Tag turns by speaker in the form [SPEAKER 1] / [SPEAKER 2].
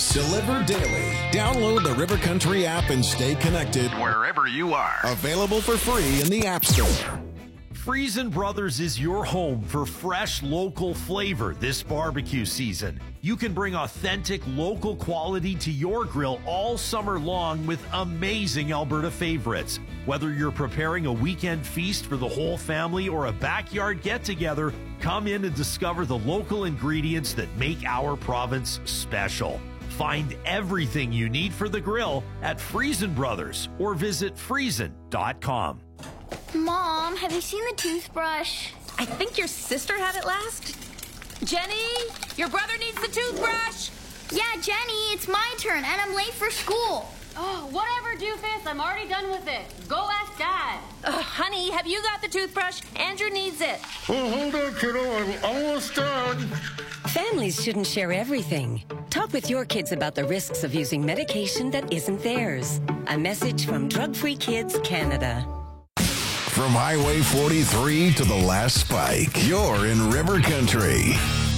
[SPEAKER 1] Delivered daily. Download the River Country app and stay connected
[SPEAKER 2] wherever you are.
[SPEAKER 1] Available for free in the App Store.
[SPEAKER 3] Freson Brothers is your home for fresh local flavor this barbecue season. You can bring authentic local quality to your grill all summer long with amazing Alberta favorites. Whether you're preparing a weekend feast for the whole family or a backyard get-together, come in and discover the local ingredients that make our province special. Find everything you need for the grill at Freson Brothers or visit freson.com.
[SPEAKER 4] Mom, have you seen the toothbrush?
[SPEAKER 5] I think your sister had it last. Jenny, your brother needs the toothbrush.
[SPEAKER 4] Yeah, Jenny, it's my turn, and I'm late for school.
[SPEAKER 6] Oh, whatever, doofus. I'm already done with it. Go ask Dad.
[SPEAKER 5] Honey, have you got the toothbrush? Andrew needs it.
[SPEAKER 7] Oh, hold on, kiddo. I'm almost done.
[SPEAKER 8] Families shouldn't share everything. Talk with your kids about the risks of using medication that isn't theirs. A message from Drug Free Kids Canada.
[SPEAKER 1] From Highway 43 to the last spike, you're in River Country.